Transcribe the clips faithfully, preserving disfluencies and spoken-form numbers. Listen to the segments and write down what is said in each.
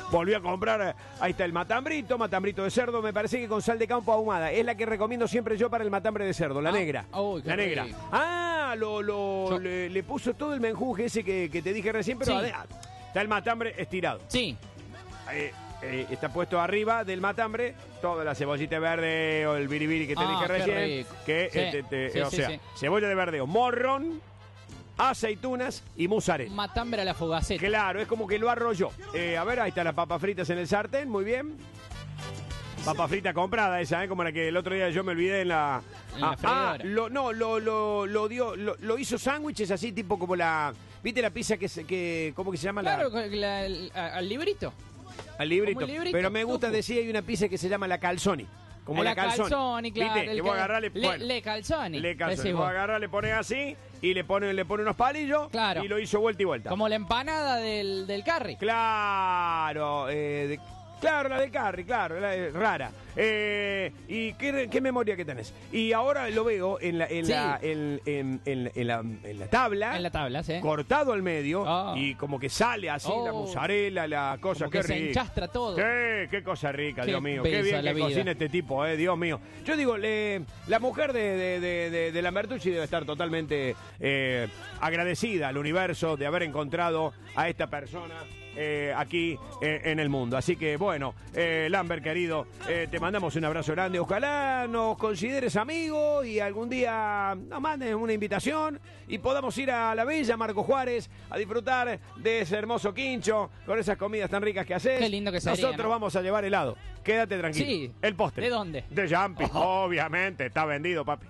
volvió a comprar, ahí está el matambrito, matambrito de cerdo, me parece que con sal de campo ahumada. Es la que recomiendo siempre yo para el matambre de cerdo, la Ah, negra. uy, qué la negra. rico. Ah, lo, lo, Yo- le, le puso todo el menjunje ese que, que te dije recién, pero Sí. ade- está el matambre estirado. Sí. Eh, eh, está puesto arriba del matambre toda la cebollita verde o el biribiri que te Ah, dije qué recién. rico. Que, Sí, eh, te- te- sí, o sí, sea, sí. cebolla de verdeo, morrón, aceitunas y mozzarella. Matambre a la fogaceta. Claro, es como que lo arrolló. Eh, a ver, ahí están las papas fritas en el sartén, muy bien. Papa frita comprada esa, ¿eh? Como la que el otro día yo me olvidé en la... En la ah, freidora. ah, lo, no, lo, lo, lo dio, lo, lo hizo sándwiches así, tipo como la... ¿Viste la pizza que, se- que ¿cómo que se llama? Claro, La, con la- el- a- al librito. al librito. como el librito, Pero me gusta tofu. decir, hay una pizza que se llama la calzoni. Como A la, calzoni. claro. ¿Viste? el Que vos cal- agarrás, le, le, bueno, le calzoni. le calzoni. decís Vos vos. agarrás, le pones así y le pone, le pone unos palillos Claro. y lo hizo vuelta y vuelta. Como la empanada del, del curry. Claro, eh, de- claro, la de Carri, claro, la de- rara. Eh, ¿Y qué, qué memoria que tenés? Y ahora lo veo en la, en Sí. la, en, en- en- en la, en la tabla, En la tabla, sí. cortado al medio, Oh. y como que sale así la Oh. mozzarella, la cosa, Como qué que se rico. enchastra todo. Sí, qué cosa rica, Qué Dios mío. Qué besa bien la que vida. cocina este tipo, eh, Dios mío. Yo digo, le- la mujer de, de, de, de, de Lambertucci debe estar totalmente eh, agradecida al universo de haber encontrado a esta persona eh, aquí eh, en el mundo. Así que, bueno, eh, Lambert, querido, eh, te mandamos un abrazo grande. Ojalá nos consideres amigo y algún día nos mandes una invitación y podamos ir a la Villa Marco Juárez a disfrutar de ese hermoso quincho con esas comidas tan ricas que haces. Qué lindo que sería, Nosotros ¿no? vamos a llevar helado. Quédate tranquilo. Sí. El postre. ¿De dónde? De Jumpy. Oh. Obviamente, está vendido, papi.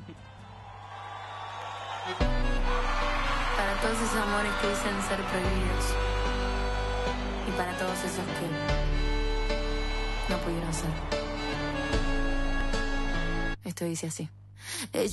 Para todos esos amores que dicen ser prohibidos. Y para todos esos que no pudieron ser. Esto dice así.